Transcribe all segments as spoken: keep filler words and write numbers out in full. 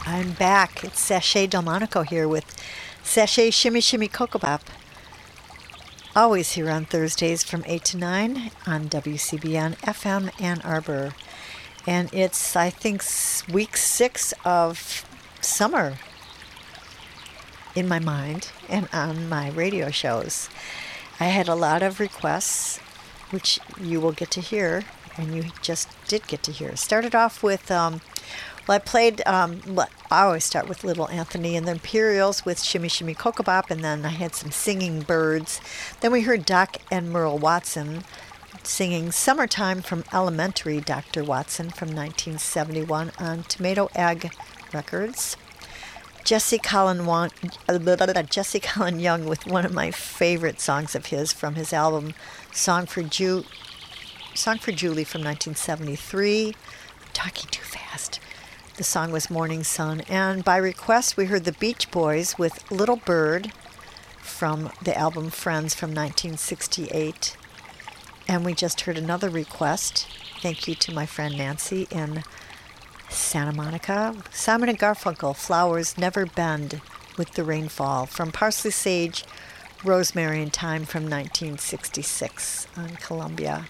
I'm back. It's Sashay Delmonico here with Sashay Shimmy Shimmy Cocoa Pop. Always here on Thursdays from eight to nine on W C B N F M Ann Arbor. And it's, I think, week six of summer in my mind and on my radio shows. I had a lot of requests, which you will get to hear, and you just did get to hear. Started off with, um, well, I played, um, I always start with Little Anthony and the Imperials with Shimmy Shimmy Cocoa Pop, and then I had some singing birds. Then we heard Doc and Merle Watson singing Summertime from Elementary, Doctor Watson from nineteen seventy-one on Tomato Egg Records. Jesse Colin, Wong, uh, Jesse Colin Young with one of my favorite songs of his from his album Song for Ju- Song for Julie from nineteen seventy-three. I'm talking too fast. The song was Morning Sun. And by request, we heard the Beach Boys with Little Bird from the album Friends from nineteen sixty-eight. And we just heard another request. Thank you to my friend Nancy in Santa Monica. Simon and Garfunkel, Flowers Never Bend with the Rainfall from Parsley, Sage, Rosemary and Thyme from nineteen sixty-six on Columbia.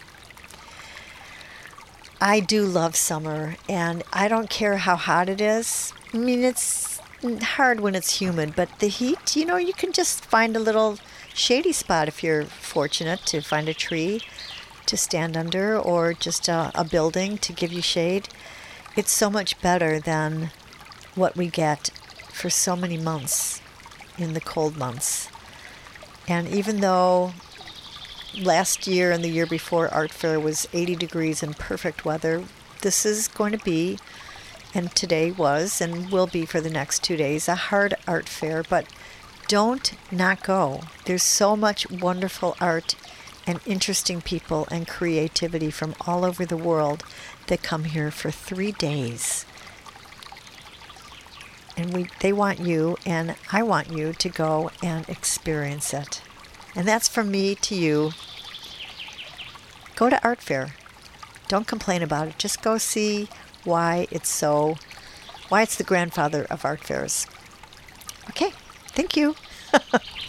I do love summer, and I don't care how hot it is. I mean, it's hard when it's humid, but the heat, you know, you can just find a little shady spot if you're fortunate to find a tree to stand under or just a, a building to give you shade. It's so much better than what we get for so many months in the cold months. And even though last year and the year before Art Fair was eighty degrees and perfect weather, this is going to be, and today was and will be for the next two days, a hard art fair, but don't not go. There's so much wonderful art and interesting people and creativity from all over the world that come here for three days. And we they want you, and I want you to go and experience it. And that's from me to you. Go to Art Fair. Don't complain about it. Just go see why it's so, why it's the grandfather of art fairs. Okay, thank you.